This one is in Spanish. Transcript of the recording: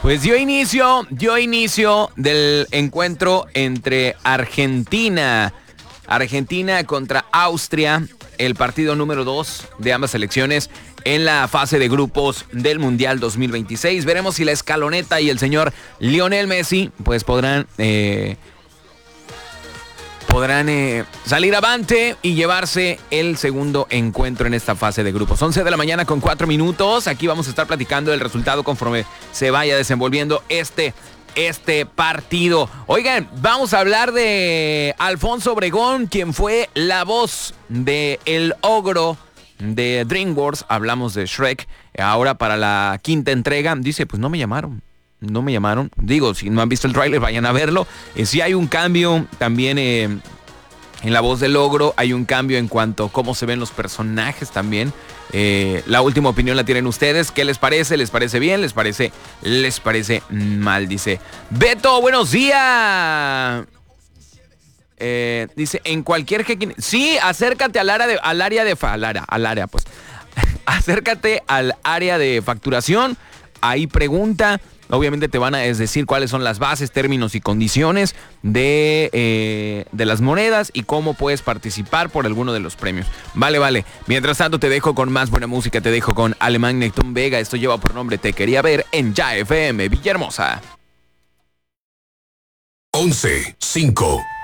Pues dio inicio del encuentro entre Argentina contra Austria, el partido número 2 de ambas selecciones en la fase de grupos del Mundial 2026. Veremos si la escaloneta y el señor Lionel Messi pues podrán salir avante y llevarse el segundo encuentro en esta fase de grupos. 11 de la mañana con 4 minutos. Aquí vamos a estar platicando del resultado conforme se vaya desenvolviendo este partido. Oigan, vamos a hablar de Alfonso Obregón, quien fue la voz de el ogro de DreamWorks. Hablamos de Shrek. Ahora para la quinta entrega, dice, pues no me llamaron. Digo, si no han visto el tráiler, vayan a verlo. Sí hay un cambio también en la voz del ogro. Hay un cambio en cuanto a cómo se ven los personajes también. La última opinión la tienen ustedes. ¿Qué les parece? ¿Les parece bien? ¿Les parece mal? Dice Beto, buenos días. Dice, en cualquier... Sí, acércate al área acércate al área de facturación. Ahí pregunta. Obviamente te van a decir cuáles son las bases, términos y condiciones de las monedas y cómo puedes participar por alguno de los premios. Vale. Mientras tanto te dejo con más buena música, te dejo con Alemán Nectón Vega. Esto lleva por nombre Te Quería Ver en Ya FM Villahermosa. 11:05